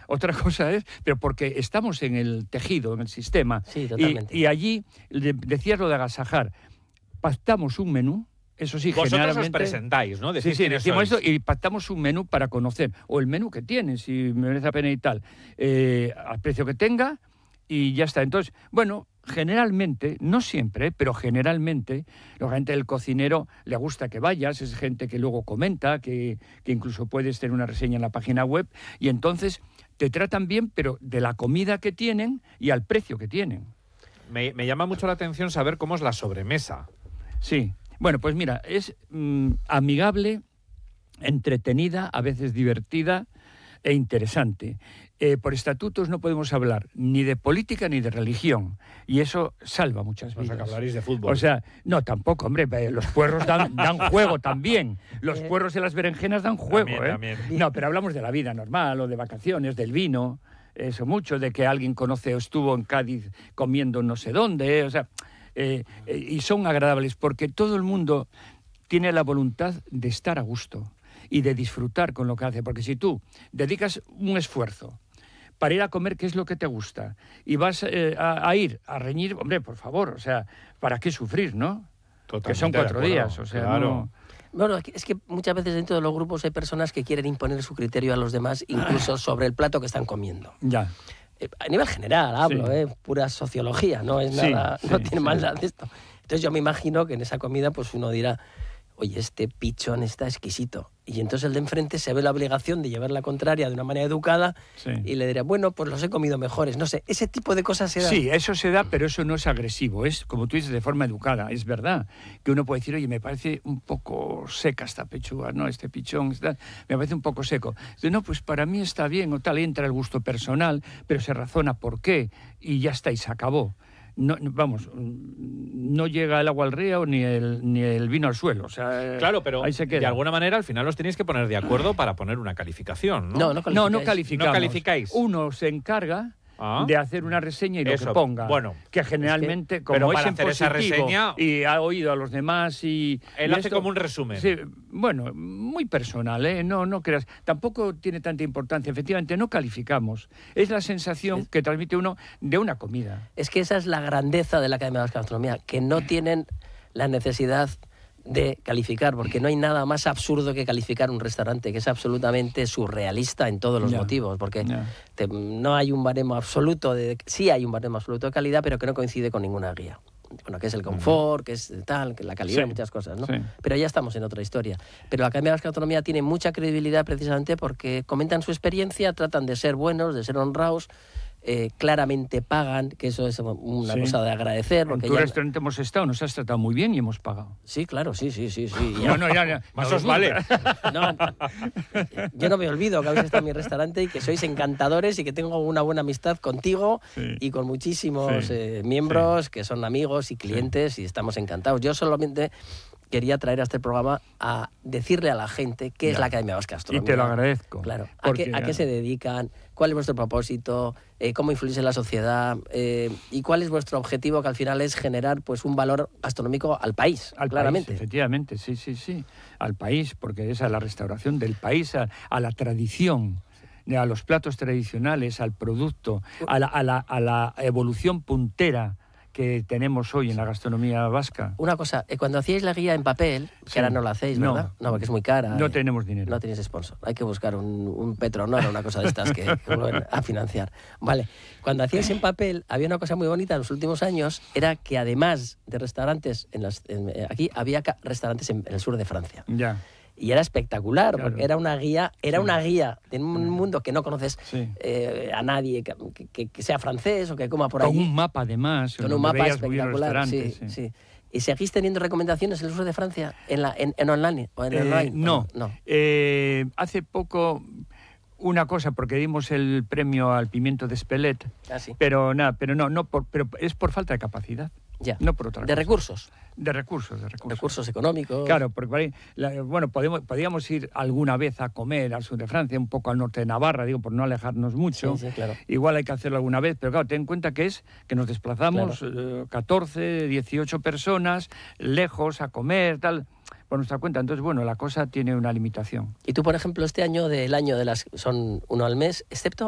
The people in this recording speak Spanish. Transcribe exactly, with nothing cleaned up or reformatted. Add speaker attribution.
Speaker 1: otra cosa es, pero porque estamos en el tejido, en el sistema.
Speaker 2: Sí, totalmente.
Speaker 1: Y, y allí, de, decías lo de agasajar, pactamos un menú. Eso sí,
Speaker 3: vosotros
Speaker 1: generalmente...
Speaker 3: os presentáis, ¿no?
Speaker 1: Decís sí, sí, decimos eso y pactamos un menú para conocer, o el menú que tiene, si merece la pena y tal, eh, al precio que tenga, y ya está. Entonces, bueno, generalmente, no siempre, pero generalmente, la gente del cocinero le gusta que vayas, es gente que luego comenta, que, que incluso puedes tener una reseña en la página web, y entonces te tratan bien, pero de la comida que tienen y al precio que tienen.
Speaker 3: Me, me llama mucho la atención saber cómo es la sobremesa.
Speaker 1: Sí. Bueno, pues mira, es mmm, amigable, entretenida, a veces divertida e interesante. Eh, por estatutos no podemos hablar ni de política ni de religión, y eso salva muchas vidas.
Speaker 3: O sea, que hablaréis de fútbol.
Speaker 1: O sea, no, tampoco, hombre, los puerros dan, dan juego también. Los puerros y las berenjenas dan juego,
Speaker 3: también,
Speaker 1: ¿eh?
Speaker 3: También.
Speaker 1: No, pero hablamos de la vida normal, o de vacaciones, del vino, eso mucho, de que alguien conoce o estuvo en Cádiz comiendo no sé dónde, ¿eh? O sea... Eh, eh, y son agradables porque todo el mundo tiene la voluntad de estar a gusto y de disfrutar con lo que hace, porque si tú dedicas un esfuerzo para ir a comer qué es lo que te gusta y vas eh, a, a ir a reñir, hombre, por favor, o sea, ¿para qué sufrir, no?
Speaker 3: Totalmente
Speaker 1: que son cuatro
Speaker 3: de acuerdo,
Speaker 1: días, o sea,
Speaker 3: claro.
Speaker 1: no...
Speaker 2: Bueno, es que muchas veces dentro de los grupos hay personas que quieren imponer su criterio a los demás, incluso sobre el plato que están comiendo.
Speaker 1: Ya.
Speaker 2: A nivel general hablo,
Speaker 1: Sí.
Speaker 2: eh, pura sociología, no es
Speaker 1: Sí,
Speaker 2: nada,
Speaker 1: sí,
Speaker 2: no tiene
Speaker 1: sí.
Speaker 2: maldad de esto. Entonces yo me imagino que en esa comida pues uno dirá, oye, este pichón está exquisito. Y entonces el de enfrente se ve la obligación de llevar la contraria de una manera educada
Speaker 1: Sí.
Speaker 2: y le dirá, bueno, pues los he comido mejores. No sé, ese tipo de cosas se da.
Speaker 1: Sí, eso se da, pero eso no es agresivo, es, como tú dices, de forma educada. Es verdad que uno puede decir, oye, me parece un poco seca esta pechuga, ¿no? Este pichón, está, me parece un poco seco. Dice, no, pues para mí está bien, o tal, entra el gusto personal, pero se razona por qué, y ya está, y se acabó. No, vamos, no llega el agua al río ni el, ni el vino al suelo. O sea,
Speaker 3: Claro, pero
Speaker 1: ahí se queda.
Speaker 3: de alguna manera al final os tenéis que poner de acuerdo para poner una calificación, ¿no?
Speaker 2: No, no
Speaker 1: No, no
Speaker 2: calificáis.
Speaker 1: calificamos.
Speaker 3: ¿No calificáis?
Speaker 1: Uno se encarga
Speaker 3: Ah.
Speaker 1: de hacer una reseña y lo
Speaker 3: Eso,
Speaker 1: que ponga.
Speaker 3: bueno.
Speaker 1: que generalmente,
Speaker 3: Es que-
Speaker 1: como
Speaker 3: pero
Speaker 1: es
Speaker 3: para
Speaker 1: en
Speaker 3: hacer esa
Speaker 1: positivo
Speaker 3: reseña-
Speaker 1: y ha oído a los demás y...
Speaker 3: Él
Speaker 1: y
Speaker 3: hace
Speaker 1: esto-
Speaker 3: como un resumen.
Speaker 1: Sí, bueno, muy personal, ¿eh? No, no creas. Tampoco tiene tanta importancia. Efectivamente, no calificamos. Es la sensación
Speaker 2: Sí.
Speaker 1: que transmite uno de una comida.
Speaker 2: Es que esa es la grandeza de la Academia Vasca de Gastronomía, que no tienen la necesidad de calificar, porque no hay nada más absurdo que calificar un restaurante, que es absolutamente surrealista en todos los
Speaker 1: Ya.
Speaker 2: motivos, porque
Speaker 1: Ya.
Speaker 2: te- no hay un baremo absoluto, de, sí hay un baremo absoluto de calidad, pero que no coincide con ninguna guía. Bueno, que es el confort, que es tal, que la calidad,
Speaker 1: Sí.
Speaker 2: muchas cosas, ¿no?
Speaker 1: Sí.
Speaker 2: Pero ya estamos en otra historia. Pero la Academia Vasca de Gastronomía tiene mucha credibilidad precisamente porque comentan su experiencia, tratan de ser buenos, de ser honrados, eh, claramente pagan, que eso es una
Speaker 1: Sí.
Speaker 2: cosa de agradecer.
Speaker 1: En
Speaker 2: Porque
Speaker 1: tu
Speaker 2: ya-
Speaker 1: restaurante hemos estado, nos has tratado muy bien y hemos pagado.
Speaker 2: Sí, claro, sí, sí, sí. sí.
Speaker 1: No, no, ya, ya.
Speaker 3: Más
Speaker 1: no
Speaker 3: os
Speaker 1: lo
Speaker 3: vale.
Speaker 1: dudo.
Speaker 2: No, yo no me olvido que habéis estado en mi restaurante y que sois encantadores y que tengo una buena amistad contigo
Speaker 1: Sí.
Speaker 2: y con muchísimos
Speaker 1: Sí.
Speaker 2: eh, miembros que son amigos y clientes y estamos encantados. Yo solamente quería traer a este programa a decirle a la gente qué es
Speaker 1: Ya.
Speaker 2: la Academia Vasca de
Speaker 1: Y
Speaker 2: Gastronomía.
Speaker 1: te lo agradezco.
Speaker 2: Claro. ¿A
Speaker 1: porque,
Speaker 2: qué, a qué se dedican? ¿Cuál es vuestro propósito? Eh, ¿Cómo influís en la sociedad? Eh, ¿Y cuál es vuestro objetivo? Que al final es generar pues un valor gastronómico al país,
Speaker 1: Al
Speaker 2: claramente.
Speaker 1: país, efectivamente, sí, sí, sí. Al país, porque es a la restauración del país, a, a la tradición, a los platos tradicionales, al producto, a la, a la, a la evolución puntera que tenemos hoy en la gastronomía vasca.
Speaker 2: Una cosa, eh, cuando hacíais la guía en papel, que
Speaker 1: Sí.
Speaker 2: ahora no la hacéis,
Speaker 1: No.
Speaker 2: ¿verdad? No, porque es muy cara.
Speaker 1: No
Speaker 2: eh,
Speaker 1: tenemos dinero.
Speaker 2: No tenéis sponsor. Hay que buscar un, un Petronor o una cosa de estas que, que vuelven a financiar. Vale. Cuando hacíais en papel, había una cosa muy bonita en los últimos años, era que además de restaurantes, en las, en- eh, aquí había ca- restaurantes en, en el sur de Francia.
Speaker 1: Ya,
Speaker 2: Y era espectacular,
Speaker 1: Claro.
Speaker 2: porque era una guía, era
Speaker 1: Sí.
Speaker 2: una guía en un mundo que no conoces
Speaker 1: sí.
Speaker 2: eh, a nadie que, que- que sea francés o que coma por
Speaker 1: Con
Speaker 2: allí.
Speaker 1: un mapa, además.
Speaker 2: Con
Speaker 1: donde
Speaker 2: un mapa
Speaker 1: veías muy bien los
Speaker 2: espectacular, sí,
Speaker 1: restaurantes,
Speaker 2: sí. ¿Y seguís teniendo recomendaciones en el sur de Francia? ¿En, la, en, en online? ¿O en
Speaker 1: Eh,
Speaker 2: online?
Speaker 1: no.
Speaker 2: no.
Speaker 1: Eh, hace poco una cosa, porque dimos el premio al pimiento de Espelette,
Speaker 2: Ah, sí.
Speaker 1: pero nada, pero no, no por, pero es por falta de capacidad,
Speaker 2: Ya.
Speaker 1: no por otra
Speaker 2: De
Speaker 1: cosa.
Speaker 2: recursos.
Speaker 1: De recursos, de recursos.
Speaker 2: Recursos económicos.
Speaker 1: Claro, porque por ahí, la- bueno, podemos, podíamos ir alguna vez a comer al sur de Francia, un poco al norte de Navarra, digo, por no alejarnos mucho.
Speaker 2: Sí, sí, claro.
Speaker 1: Igual hay que hacerlo alguna vez, pero claro, ten en cuenta que es que nos desplazamos eh, catorce, dieciocho personas, lejos, a comer, tal, por nuestra cuenta. Entonces, bueno, la cosa tiene una limitación.
Speaker 2: Y tú, por ejemplo, este año del año de las son uno al mes, excepto